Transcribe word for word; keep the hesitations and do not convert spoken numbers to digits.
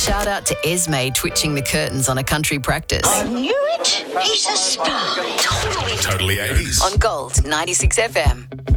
Shout out to Esme twitching the curtains on a country practice. I knew it. He's a spy. Totally. Totally eighties. On Gold ninety-six F M.